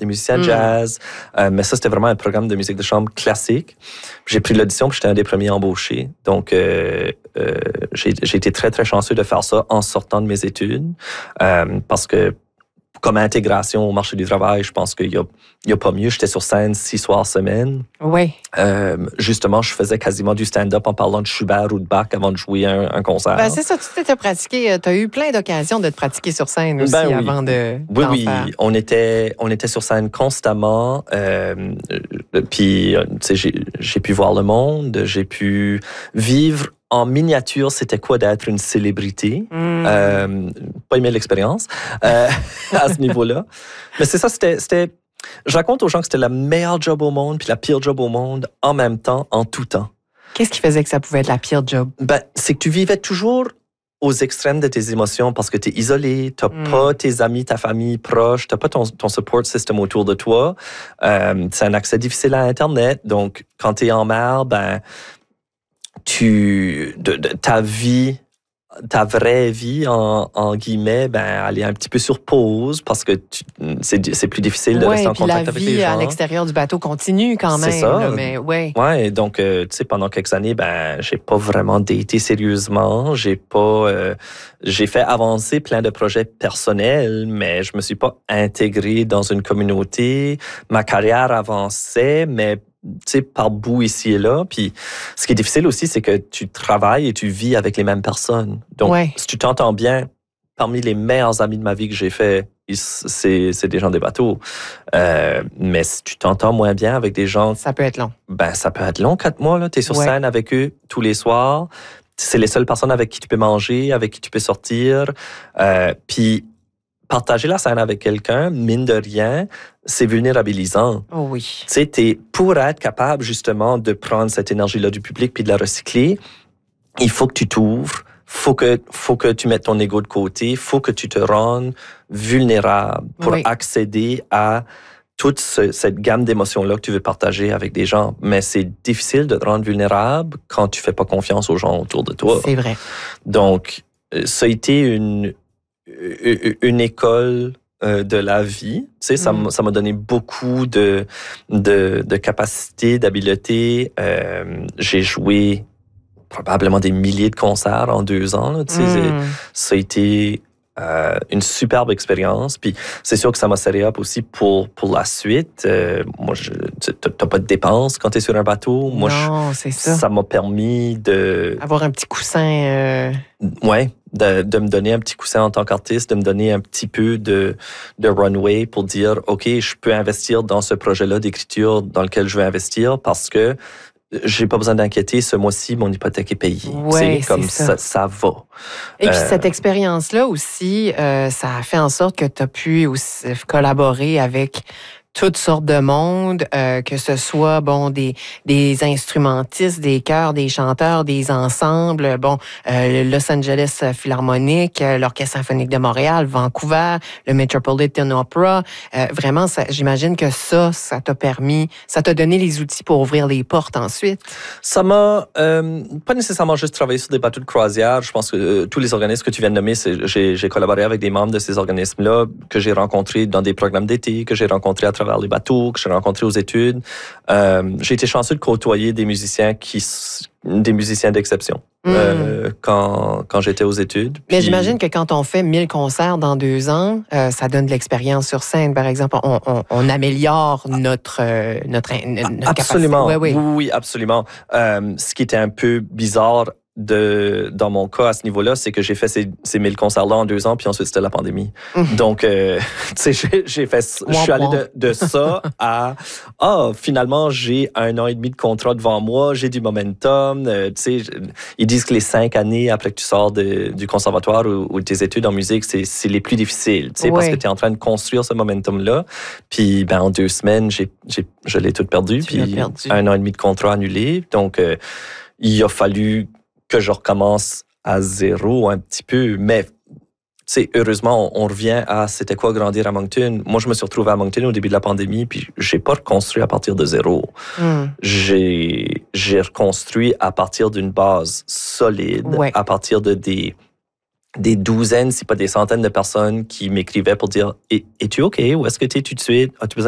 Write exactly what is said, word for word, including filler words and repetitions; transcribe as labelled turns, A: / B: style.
A: des musiciens
B: Mm.
A: jazz. Euh, mais ça, c'était vraiment un programme de musique de chambre classique. J'ai pris l'audition, puis j'étais un des premiers embauchés. Donc, euh, euh, j'ai, j'ai été très, très chanceux de faire ça en sortant de mes études. Euh, parce que, comme intégration au marché du travail, je pense qu'il y a, il y a pas mieux. J'étais sur scène six soirs semaine.
B: Oui.
A: Euh, justement, je faisais quasiment du stand-up en parlant de Schubert ou de Bach avant de jouer un, un concert.
B: Ben, c'est ça, tu t'étais pratiqué. Tu as eu plein d'occasions de te pratiquer sur scène aussi
A: Ben oui.
B: avant de.
A: Oui,
B: d'en
A: oui.
B: faire.
A: On était, on était sur scène constamment. Euh, euh, puis, euh, tu sais, j'ai, j'ai pu voir le monde. J'ai pu vivre en miniature, c'était quoi d'être une célébrité.
B: Mm.
A: Euh, pas aimé l'expérience euh, à ce niveau-là. Mais c'est ça, c'était, c'était... Je raconte aux gens que c'était la meilleure job au monde puis la pire job au monde en même temps, en tout temps.
B: Qu'est-ce qui faisait que ça pouvait être la pire job?
A: Ben, c'est que tu vivais toujours aux extrêmes de tes émotions parce que tu es isolé, tu n'as
B: Mm.
A: pas tes amis, ta famille proche, tu n'as pas ton, ton support system autour de toi. Euh, c'est un accès difficile à Internet. Donc, quand tu es en mer, ben, tu, de, de, ta vie, ta vraie vie, en, en guillemets, ben, elle est un petit peu sur pause parce que tu, c'est, c'est plus difficile de
B: Ouais,
A: rester en
B: puis
A: contact
B: la
A: avec les
B: vie
A: gens.
B: à l'extérieur du bateau continue quand
A: C'est
B: même.
A: ça.
B: Là, mais ouais.
A: Ouais, donc euh, tu sais, pendant quelques années, ben, j'ai pas vraiment daté sérieusement. J'ai pas, euh, j'ai fait avancer plein de projets personnels, mais je me suis pas intégré dans une communauté. Ma carrière avançait, mais tu sais, par bout ici et là. Puis, ce qui est difficile aussi, c'est que tu travailles et tu vis avec les mêmes personnes. Donc,
B: Ouais.
A: si tu t'entends bien, parmi les meilleurs amis de ma vie que j'ai fait, c'est, c'est des gens des bateaux. Euh, mais si tu t'entends moins bien avec des gens,
B: Ça peut être long.
A: ben ça peut être long, quatre mois. Là. Tu es sur
B: Ouais.
A: scène avec eux tous les soirs. C'est les seules personnes avec qui tu peux manger, avec qui tu peux sortir. Euh, puis, partager la scène avec quelqu'un, mine de rien, c'est vulnérabilisant.
B: Oh oui.
A: Tu sais, t'es, pour être capable justement de prendre cette énergie-là du public puis de la recycler, il faut que tu t'ouvres, faut que, faut que tu mettes ton ego de côté, faut que tu te rendes vulnérable pour
B: Oui.
A: accéder à toute ce, cette gamme d'émotions-là que tu veux partager avec des gens. Mais c'est difficile de te rendre vulnérable quand tu fais pas confiance aux gens autour de toi.
B: C'est vrai.
A: Donc, ça a été une, une école euh, de la vie. Tu sais, ça,
B: Mm.
A: m'a, ça m'a donné beaucoup de, de, de capacités, d'habiletés. Euh, j'ai joué probablement des milliers de concerts en deux ans. Là, tu sais,
B: Mm.
A: ça a été euh, une superbe expérience. Puis c'est sûr que ça m'a serré up aussi pour, pour la suite. Euh, moi, je, tu n'as pas de dépenses quand tu es sur un bateau. Moi,
B: Non,
A: je,
B: c'est ça.
A: ça m'a permis de...
B: Avoir un petit coussin. Euh...
A: Ouais, de, de me donner un petit coussin en tant qu'artiste, de me donner un petit peu de, de runway pour dire, OK, je peux investir dans ce projet-là d'écriture dans lequel je veux investir parce que j'ai pas besoin d'inquiéter, ce mois-ci, mon hypothèque est payée.
B: Ouais,
A: c'est comme
B: c'est
A: ça.
B: ça.
A: ça, va.
B: Et puis
A: Euh,
B: cette expérience-là aussi, euh, ça a fait en sorte que tu as pu aussi collaborer avec toutes sortes de monde, euh, que ce soit bon des des instrumentistes, des chœurs, des chanteurs, des ensembles, bon euh, le Los Angeles Philharmonic, euh, l'Orchestre symphonique de Montréal, Vancouver, le Metropolitan Opera. Euh, vraiment, ça, j'imagine que ça, ça t'a permis, ça t'a donné les outils pour ouvrir les portes ensuite.
A: Ça m'a euh, pas nécessairement juste travaillé sur des bateaux de croisière. Je pense que euh, tous les organismes que tu viens de nommer, c'est, j'ai, j'ai collaboré avec des membres de ces organismes-là que j'ai rencontrés dans des programmes d'été, que j'ai rencontrés à travers les bateaux, que j'ai rencontrés aux études. Euh, j'ai été chanceux de côtoyer des musiciens qui, des musiciens d'exception
B: Mm.
A: euh, quand, quand j'étais aux études.
B: Mais
A: Puis,
B: j'imagine que quand on fait mille concerts dans deux ans, euh, ça donne de l'expérience sur scène, par exemple. On, on, on améliore notre, euh, notre, notre
A: absolument.
B: capacité. Oui, oui.
A: Oui, oui, absolument. Euh, ce qui était un peu bizarre de, dans mon cas à ce niveau-là, c'est que j'ai fait ces, ces mille concerts-là en deux ans, puis ensuite c'était la pandémie.
B: Mm.
A: Donc, euh, tu sais, j'ai, j'ai fait, je suis allé de, de ça à, ah, oh, finalement, j'ai un an et demi de contrat devant moi, j'ai du momentum. Euh, tu sais, ils disent que les cinq années après que tu sors de, du conservatoire ou, ou tes études en musique, c'est, c'est les plus difficiles, tu sais,
B: Oui.
A: parce que tu es en train de construire ce momentum-là. Puis, ben, en deux semaines, j'ai, j'ai, je l'ai tout perdu.
B: Tu l'as
A: Puis,
B: perdu.
A: un an et demi de contrat annulé. Donc, euh, il a fallu que je recommence à zéro un petit peu. Mais, tu sais, heureusement, on, on revient à c'était quoi grandir à Moncton. Moi, je me suis retrouvé à Moncton au début de la pandémie, puis j'ai pas reconstruit à partir de zéro.
B: Mm.
A: J'ai, j'ai reconstruit à partir d'une base solide,
B: Ouais.
A: à partir de des, des douzaines, si pas des centaines de personnes qui m'écrivaient pour dire « Es-tu OK? Où est-ce que tu es tout de suite? As-tu besoin